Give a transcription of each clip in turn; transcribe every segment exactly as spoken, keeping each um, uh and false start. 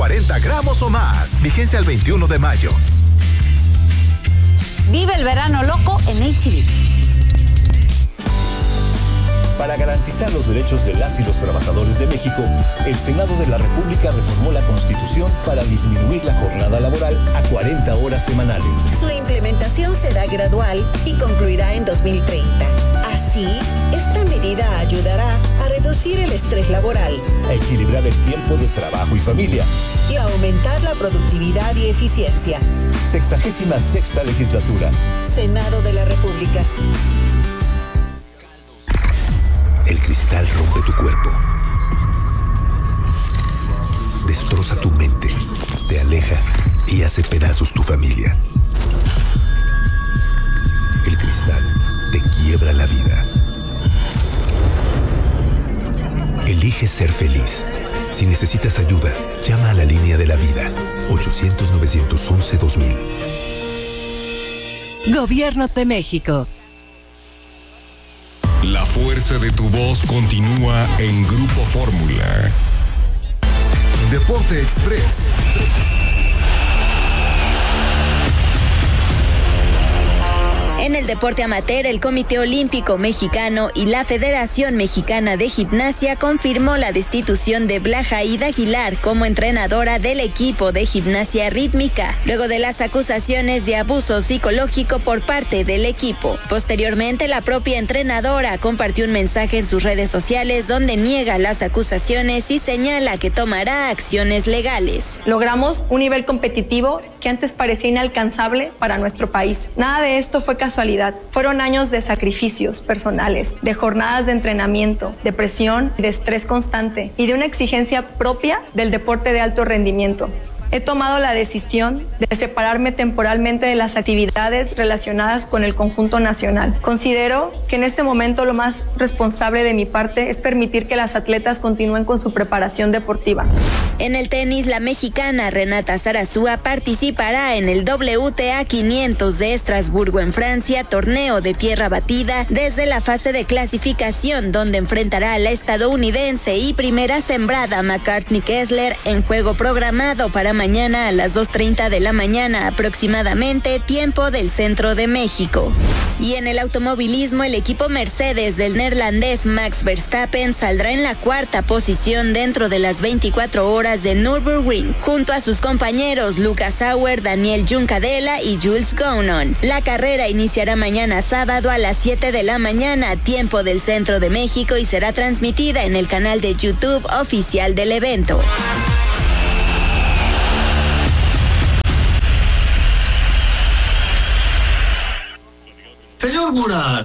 cuarenta gramos o más. Vigencia el veintiuno de mayo. Vive el verano loco en H E B. Para garantizar los derechos de las y los trabajadores de México, el Senado de la República reformó la Constitución para disminuir la jornada laboral a cuarenta horas semanales. Su implementación será gradual y concluirá en dos mil treinta. Así, esta medida ayudará a reducir el estrés laboral, a equilibrar el tiempo de trabajo y familia y a aumentar la productividad y eficiencia. Sexagésima sexta legislatura. Senado de la República. El cristal rompe tu cuerpo, destroza tu mente, te aleja y hace pedazos tu familia. El cristal te quiebra la vida. Elige ser feliz. Si necesitas ayuda, llama a la línea de la vida, ochocientos, novecientos once, dos mil. Gobierno de México. La fuerza de tu voz continúa en Grupo Fórmula. Deporte Express. En el deporte amateur, el Comité Olímpico Mexicano y la Federación Mexicana de Gimnasia confirmó la destitución de Blajaída Aguilar como entrenadora del equipo de gimnasia rítmica, luego de las acusaciones de abuso psicológico por parte del equipo. Posteriormente, la propia entrenadora compartió un mensaje en sus redes sociales donde niega las acusaciones y señala que tomará acciones legales. Logramos un nivel competitivo que antes parecía inalcanzable para nuestro país. Nada de esto fue casualidad. Fueron años de sacrificios personales, de jornadas de entrenamiento, de presión, de estrés constante y de una exigencia propia del deporte de alto rendimiento. He tomado la decisión de separarme temporalmente de las actividades relacionadas con el conjunto nacional. Considero que en este momento lo más responsable de mi parte es permitir que las atletas continúen con su preparación deportiva. En el tenis, la mexicana Renata Zarazúa participará en el W T A quinientos de Estrasburgo en Francia, torneo de tierra batida, desde la fase de clasificación, donde enfrentará a la estadounidense y primera sembrada McCartney Kessler en juego programado para mañana a las dos treinta de la mañana aproximadamente, tiempo del centro de México. Y en el automovilismo, el equipo Mercedes del neerlandés Max Verstappen saldrá en la cuarta posición dentro de las veinticuatro horas de Nürburgring, junto a sus compañeros Lucas Sauer, Daniel Juncadella y Jules Gounon. La carrera iniciará mañana sábado a las siete de la mañana, tiempo del centro de México, y será transmitida en el canal de YouTube oficial del evento. Señor Murat.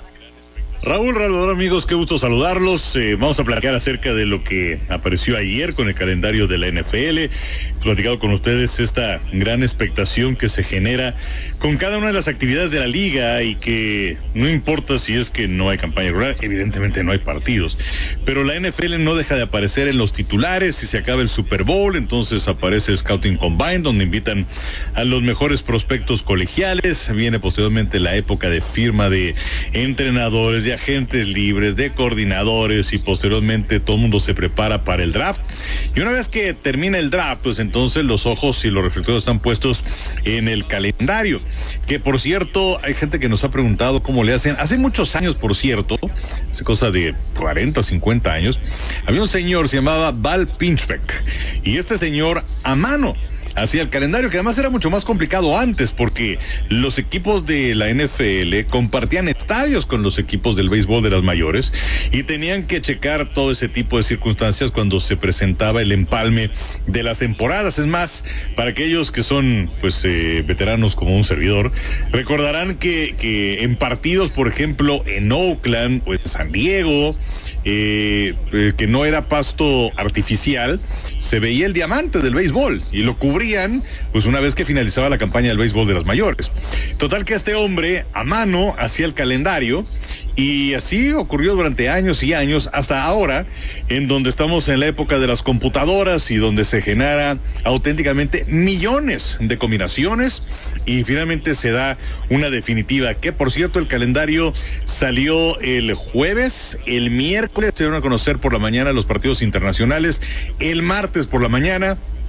Raúl Ralvador, amigos, qué gusto saludarlos. Eh, vamos a platicar acerca de lo que apareció ayer con el calendario de la N F L. He platicado con ustedes esta gran expectación que se genera con cada una de las actividades de la liga y que no importa si es que no hay campaña regular, evidentemente no hay partidos, pero la N F L no deja de aparecer en los titulares. Si se acaba el Super Bowl, entonces aparece Scouting Combine, donde invitan a los mejores prospectos colegiales. Viene posteriormente la época de firma de entrenadores, de agentes libres, de coordinadores, y posteriormente todo el mundo se prepara para el draft. Y una vez que termina el draft, pues entonces los ojos y los reflectores están puestos en el calendario, que por cierto hay gente que nos ha preguntado cómo le hacen. Hace muchos años, por cierto, hace cosa de cuarenta, cincuenta años, había un señor, se llamaba Val Pinchbeck, y este señor a mano hacía el calendario, que además era mucho más complicado antes, porque los equipos de la N F L compartían estadios con los equipos del béisbol de las mayores y tenían que checar todo ese tipo de circunstancias cuando se presentaba el empalme de las temporadas. Es más, para aquellos que son pues eh, veteranos como un servidor, recordarán que, que en partidos, por ejemplo, en Oakland o en San Diego, Eh, eh, que no era pasto artificial, se veía el diamante del béisbol y lo cubrían pues una vez que finalizaba la campaña del béisbol de las mayores. Total que este hombre a mano hacía el calendario, y así ocurrió durante años y años, hasta ahora, en donde estamos en la época de las computadoras y donde se genera auténticamente millones de combinaciones, y finalmente se da una definitiva, que por cierto el calendario salió el jueves. El miércoles se van a conocer por la mañana los partidos internacionales, el martes por la mañana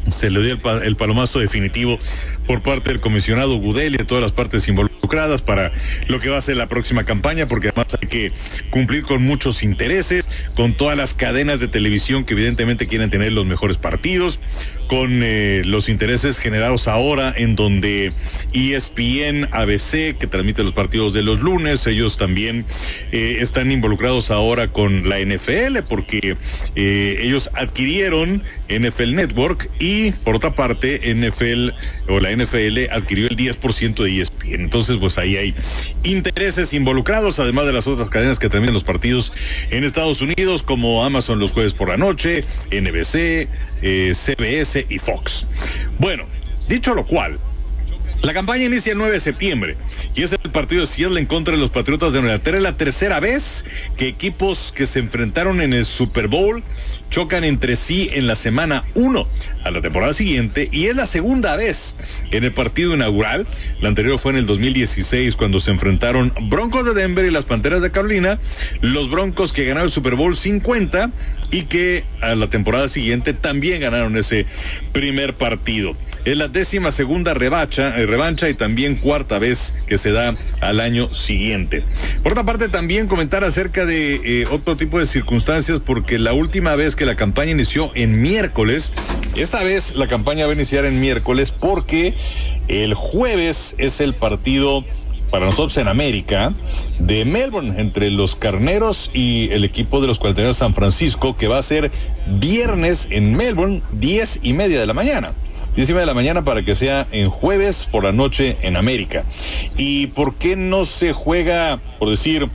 se le dio el, pa- el palomazo definitivo por parte del comisionado Gudel y de todas las partes involucradas para lo que va a ser la próxima campaña, porque además hay que cumplir con muchos intereses, con todas las cadenas de televisión que evidentemente quieren tener los mejores partidos, con eh, los intereses generados ahora en donde E S P N, A B C, que transmite los partidos de los lunes, ellos también eh, están involucrados ahora con la N F L, porque eh, ellos adquirieron N F L Network y por otra parte N F L o la N F L adquirió el diez por ciento de E S P N. Entonces pues ahí hay intereses involucrados, además de las otras cadenas que transmiten los partidos en Estados Unidos, como Amazon los jueves por la noche, N B C, eh, C B S y Fox. Bueno, dicho lo cual, la campaña inicia el nueve de septiembre y es el partido de Seattle en contra de los Patriotas de Nueva Inglaterra. Es la tercera vez que equipos que se enfrentaron en el Super Bowl chocan entre sí en la semana uno a la temporada siguiente, y es la segunda vez en el partido inaugural. La anterior fue en el dos mil dieciséis, cuando se enfrentaron Broncos de Denver y las Panteras de Carolina, los Broncos que ganaron el Super Bowl cincuenta y que a la temporada siguiente también ganaron ese primer partido. Es la décima segunda revancha, eh, revancha y también cuarta vez que se da al año siguiente. Por otra parte, también comentar acerca de eh, otro tipo de circunstancias, porque la última vez que la campaña inició en miércoles, esta vez la campaña va a iniciar en miércoles porque el jueves es el partido para nosotros en América de Melbourne entre los Carneros y el equipo de los cuarenta y nueve de San Francisco, que va a ser viernes en Melbourne, diez y media de la mañana. diez y media de la mañana para que sea en jueves por la noche en América. ¿Y por qué no se juega, por decir,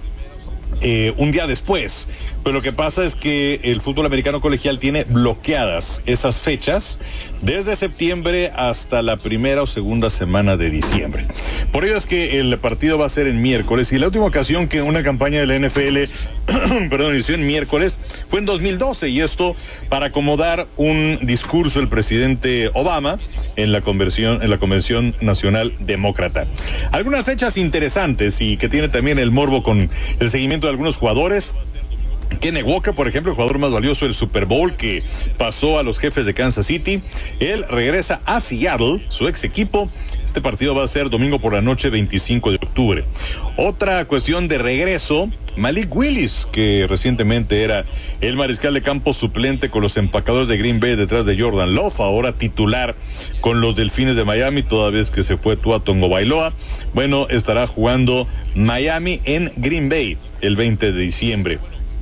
eh, un día después? Pero lo que pasa es que el fútbol americano colegial tiene bloqueadas esas fechas desde septiembre hasta la primera o segunda semana de diciembre. Por ello es que el partido va a ser en miércoles, y la última ocasión que una campaña de la N F L perdón, inició en miércoles fue en dos mil doce, y esto para acomodar un discurso del presidente Obama en la convención, en la Convención Nacional Demócrata. Algunas fechas interesantes y que tiene también el morbo con el seguimiento de algunos jugadores. Kenny Walker, por ejemplo, el jugador más valioso del Super Bowl, que pasó a los Jefes de Kansas City, él regresa a Seattle, su ex equipo. Este partido va a ser domingo por la noche, veinticinco de octubre. Otra cuestión de regreso, Malik Willis, que recientemente era el mariscal de campo suplente con los Empacadores de Green Bay detrás de Jordan Love, ahora titular con los Delfines de Miami, toda vez que se fue Tua Tagovailoa. Bueno, estará jugando Miami en Green Bay el veinte de diciembre.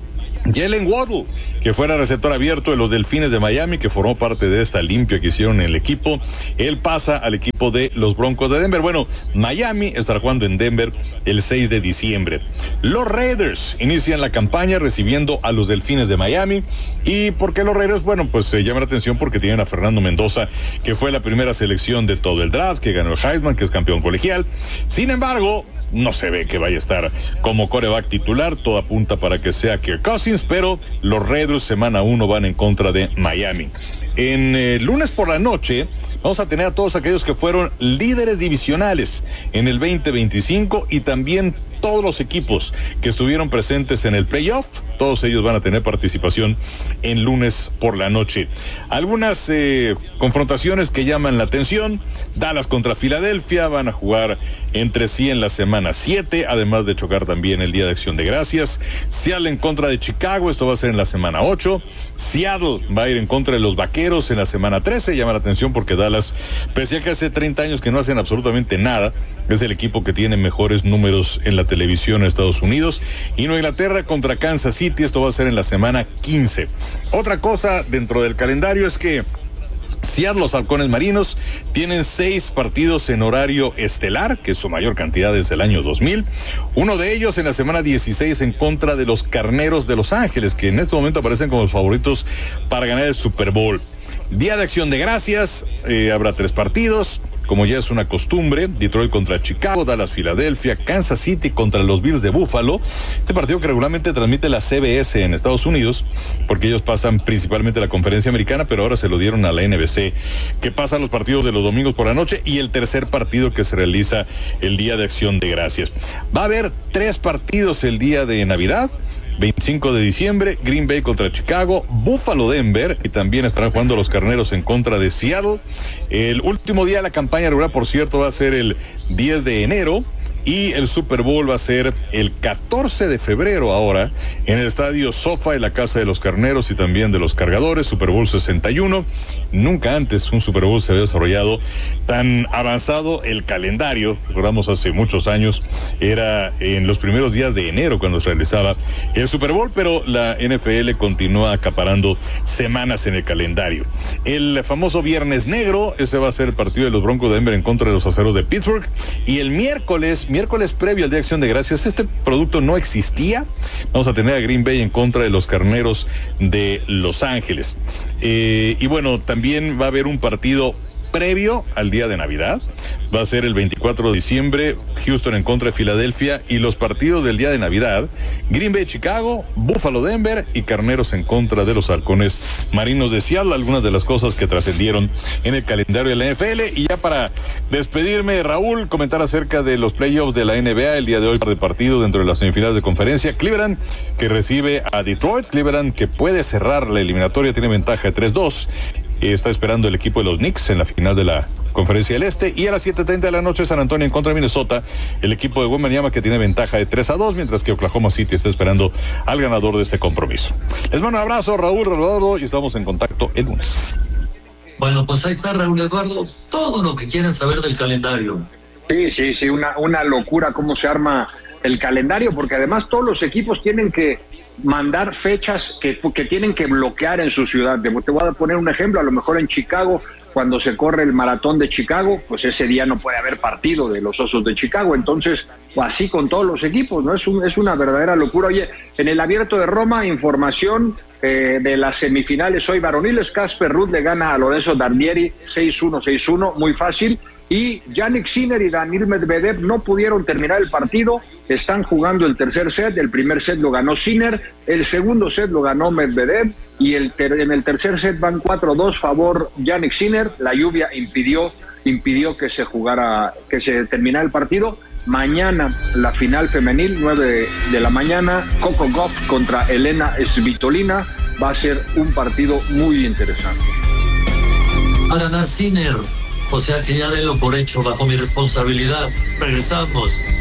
Jalen Waddle, que fuera receptor abierto de los Delfines de Miami, que formó parte de esta limpia que hicieron en el equipo, él pasa al equipo de los Broncos de Denver. Bueno, Miami estará jugando en Denver el seis de diciembre. Los Raiders inician la campaña recibiendo a los Delfines de Miami. ¿Y por qué los Raiders? Bueno, pues se eh, llama la atención porque tienen a Fernando Mendoza, que fue la primera selección de todo el draft, que ganó el Heisman, que es campeón colegial. Sin embargo, no se ve que vaya a estar como quarterback titular, todo apunta para que sea Kirk Cousins, pero los Raiders semana uno van en contra de Miami. En eh, lunes por la noche vamos a tener a todos aquellos que fueron líderes divisionales en el veinte veinticinco y también todos los equipos que estuvieron presentes en el playoff. Todos ellos van a tener participación en lunes por la noche. Algunas eh, confrontaciones que llaman la atención: Dallas contra Filadelfia, van a jugar entre sí en la semana siete, además de chocar también el Día de Acción de Gracias. Seattle en contra de Chicago, esto va a ser en la semana ocho. Seattle va a ir en contra de los Vaqueros en la semana trece, llama la atención porque Dallas, pese a que hace treinta años que no hacen absolutamente nada, es el equipo que tiene mejores números en la televisión en Estados Unidos. Y Nueva Inglaterra contra Kansas City, esto va a ser en la semana quince. Otra cosa dentro del calendario es que Seattle, los Halcones Marinos, tienen seis partidos en horario estelar, que es su mayor cantidad desde el año dos mil. Uno de ellos en la semana dieciséis en contra de los Carneros de Los Ángeles, que en este momento aparecen como los favoritos para ganar el Super Bowl. Día de Acción de Gracias, eh, habrá tres partidos, como ya es una costumbre: Detroit contra Chicago, Dallas, Filadelfia, Kansas City contra los Bills de Buffalo. Este partido que regularmente transmite la C B S en Estados Unidos, porque ellos pasan principalmente la conferencia americana, pero ahora se lo dieron a la N B C, que pasa los partidos de los domingos por la noche, y el tercer partido que se realiza el Día de Acción de Gracias. Va a haber tres partidos el día de Navidad. veinticinco de diciembre, Green Bay contra Chicago, Buffalo Denver, y también estarán jugando los Carneros en contra de Seattle. El último día de la campaña regular, por cierto, va a ser el diez de enero. Y el Super Bowl va a ser el catorce de febrero ahora en el estadio SoFi, en la casa de los Carneros y también de los Cargadores. Super Bowl sesenta y uno. Nunca antes un Super Bowl se había desarrollado tan avanzado el calendario. Recordamos hace muchos años, era en los primeros días de enero cuando se realizaba el Super Bowl, pero la N F L continúa acaparando semanas en el calendario. El famoso Viernes Negro, ese va a ser el partido de los Broncos de Denver en contra de los Aceros de Pittsburgh. Y el miércoles Miércoles previo al Día de Acción de Gracias, este producto no existía. Vamos a tener a Green Bay en contra de los Carneros de Los Ángeles. Eh, y bueno, también va a haber un partido previo al día de Navidad. Va a ser el veinticuatro de diciembre, Houston en contra de Filadelfia, y los partidos del día de Navidad, Green Bay, Chicago, Buffalo, Denver y Carneros en contra de los Halcones Marinos de Seattle. Algunas de las cosas que trascendieron en el calendario de la N F L. Y ya para despedirme, Raúl, comentar acerca de los playoffs de la N B A. El día de hoy, par de partidos dentro de las semifinales de conferencia. Cleveland, que recibe a Detroit. Cleveland, que puede cerrar la eliminatoria, tiene ventaja de tres dos. Está esperando el equipo de los Knicks en la final de la Conferencia del Este. Y a las siete treinta de la noche, San Antonio en contra de Minnesota, el equipo de Wembanyama, que tiene ventaja de tres a dos, mientras que Oklahoma City está esperando al ganador de este compromiso. Les mando un abrazo, Raúl, Eduardo, y estamos en contacto el lunes. Bueno, pues ahí está, Raúl, Eduardo, todo lo que quieran saber del calendario. Sí, sí, sí, una, una locura cómo se arma el calendario, porque además todos los equipos tienen que mandar fechas que, que tienen que bloquear en su ciudad. Te voy a poner un ejemplo, a lo mejor en Chicago, cuando se corre el maratón de Chicago, pues ese día no puede haber partido de los Osos de Chicago. Entonces, así con todos los equipos, ¿no? Es, un, es una verdadera locura. Oye, en el Abierto de Roma, información eh, de las semifinales hoy varoniles. Casper Ruud le gana a Lorenzo Darbieri seis uno, seis uno, muy fácil. Y Jannik Sinner y Daniil Medvedev no pudieron terminar el partido, están jugando el tercer set. El primer set lo ganó Sinner, el segundo set lo ganó Medvedev, y el ter- en el tercer set van cuatro dos favor Jannik Sinner. La lluvia impidió impidió que se jugara, que se terminara el partido. Mañana la final femenil, nueve de, de la mañana, Coco Gauff contra Elena Svitolina. Va a ser un partido muy interesante. A ganar Sinner. O sea que ya délo por hecho bajo mi responsabilidad. Regresamos.